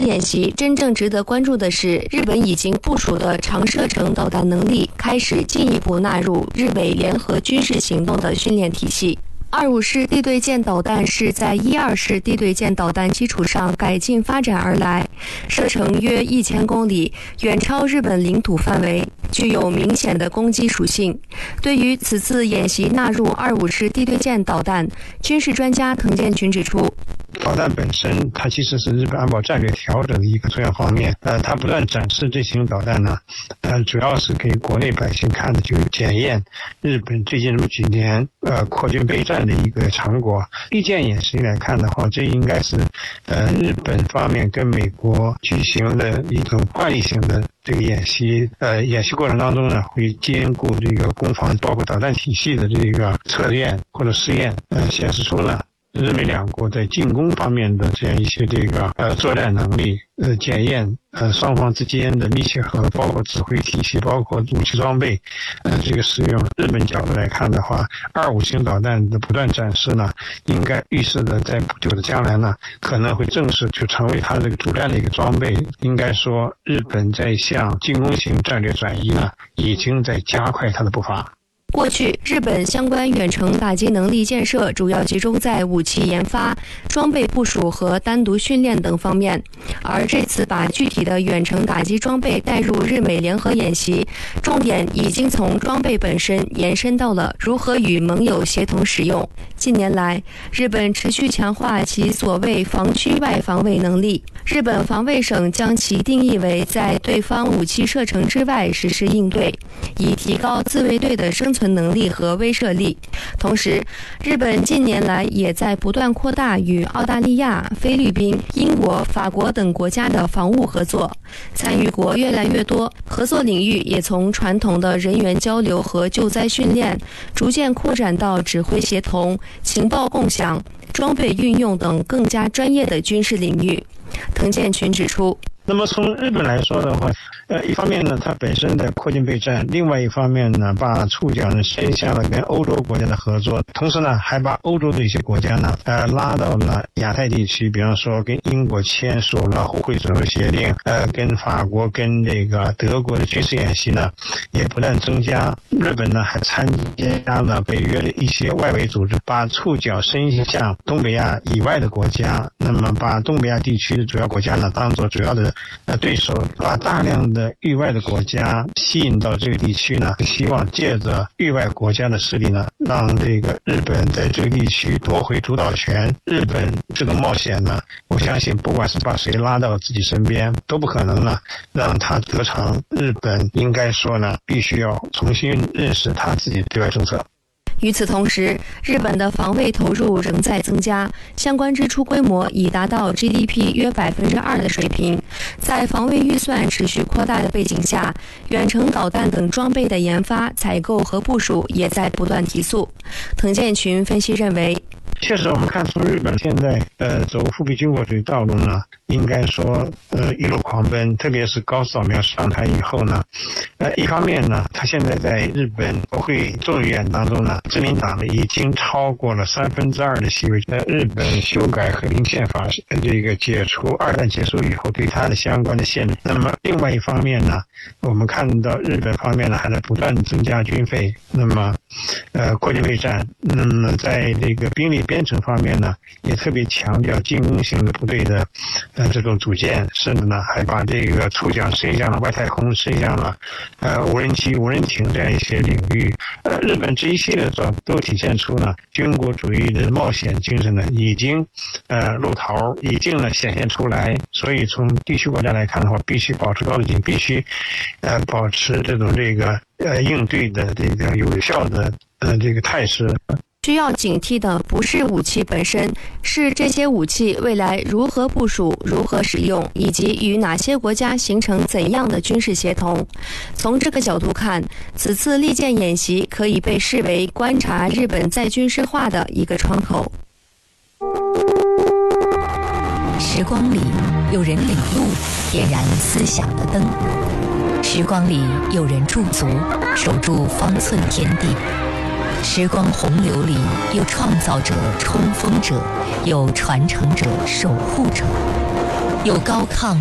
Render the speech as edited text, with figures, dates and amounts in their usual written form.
演习，真正值得关注的是，日本已经部署的长射程导弹能力开始进一步纳入日美联合军事行动的训练体系。25式地对舰导弹是在12式地对舰导弹基础上改进发展而来，射程约1000公里，远超日本领土范围，具有明显的攻击属性。对于此次演习纳入25式地对舰导弹，军事专家滕建群指出， 导弹本身它其实是日本安保战略调整的一个重要方面，它不断展示这型导弹呢，主要是给国内百姓看的，就是检验日本最近这么几年扩军备战的一个成果。利剑演习来看的话，这应该是日本方面跟美国举行的一种惯例性的这个演习。演习过程当中呢，会兼顾这个攻防，包括导弹体系的这个测验或者试验，显示出了日美两国在进攻方面的这样一些这个作战能力，检验双方之间的密切合，包括指挥体系，包括武器装备这个使用。日本角度来看的话，25型导弹的不断展示呢，应该预示的在不久的将来呢，可能会正式就成为它这个主战的一个装备。应该说，日本在向进攻型战略转移呢，已经在加快它的步伐。 过去，日本相关远程打击能力建设主要集中在武器研发、装备部署和单独训练等方面，而这次把具体的远程打击装备带入日美联合演习，重点已经从装备本身延伸到了如何与盟友协同使用。近年来，日本持续强化其所谓防区外防卫能力。日本防卫省将其定义为在对方武器射程之外实施应对，以提高自卫队的生存能力和威慑力。同时，日本近年来也在不断扩大与澳大利亚、菲律宾、英国、法国等国家的防务合作，参与国越来越多，合作领域也从传统的人员交流和救灾训练，逐渐扩展到指挥协同、情报共享、装备运用等更加专业的军事领域。滕建群指出， 那么从日本来说的话，一方面呢，它本身在扩军备战；另外一方面呢，把触角呢伸向了跟欧洲国家的合作，同时呢，还把欧洲的一些国家呢，拉到了亚太地区，比方说跟英国签署了互惠准入协定，跟法国、跟这个德国的军事演习呢，也不断增加。日本呢，还参加了北约的一些外围组织，把触角伸向东北亚以外的国家，那么把东北亚地区的主要国家呢，当做主要的对手，把大量的域外的国家吸引到这个地区呢，希望借着域外国家的势力呢，让这个日本在这个地区夺回主导权。日本这种冒险呢，我相信不管是把谁拉到自己身边，都不可能呢让他得逞。日本应该说呢，必须要重新认识他自己的对外政策。 与此同时，日本的防卫投入仍在增加，相关支出规模已达到 GDP 约 2% 的水平。在防卫预算持续扩大的背景下，远程导弹等装备的研发、采购和部署也在不断提速。滕建群分析认为， 确实，我们看出日本现在走复辟军国主义道路呢，应该说一路狂奔，特别是高市早苗上台以后呢，一方面呢，他现在在日本国会众议院当中呢，自民党呢已经超过了2/3的席位。日本修改和平宪法，这个解除二战结束以后对它的相关的限制。那么另外一方面呢，我们看到日本方面呢还在不断增加军费，那么扩军备战，那么在这个兵力编程方面呢，也特别强调进攻型的部队的这种组建，甚至呢还把这个触角伸向了外太空，伸向了无人机、无人艇这样一些领域。日本这一系列都体现出呢军国主义的冒险精神呢已经露头，已经呢显现出来。所以从地区国家来看的话，必须保持高度警惕，必须保持这种应对的这个有效的这个态势。 需要警惕的不是武器本身，是这些武器未来如何部署、如何使用，以及与哪些国家形成怎样的军事协同。从这个角度看，此次利剑演习可以被视为观察日本再军事化的一个窗口。 时光里有人领路，点燃思想的灯；时光里有人驻足，守住方寸天地。时光洪流里有创造者、冲锋者，有传承者、守护者，有高亢